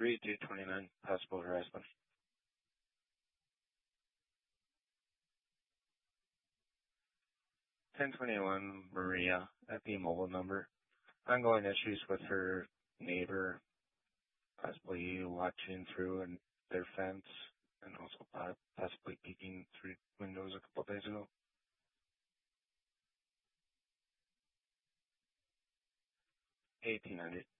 3229, possible harassment. 1021, Maria, at the mobile number. Ongoing issues with her neighbor, possibly watching through their fence, and also possibly peeking through windows a couple days ago. 1800.